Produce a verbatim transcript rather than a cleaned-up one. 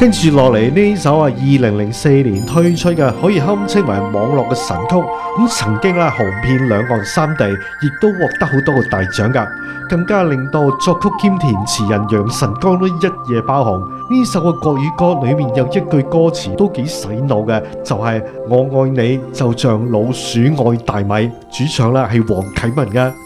跟住落嚟呢首啊，二零零四年推出嘅，可以堪稱為網絡嘅神曲，咁曾經啦紅遍兩岸三地，亦都獲得好多個大獎噶，更加令到作曲兼填詞人楊臣剛都一夜爆紅。呢首嘅國語歌裏面有一句歌詞都幾洗腦嘅，就係、是、我愛你就像老鼠愛大米，主唱啦係黃啟文噶。